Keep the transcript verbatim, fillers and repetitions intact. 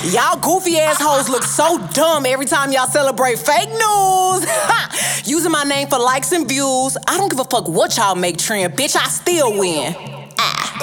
Y'all goofy assholes look so dumb every time y'all celebrate fake news. Using my name for likes and views. I don't give a fuck what y'all make trend. Bitch, I still win.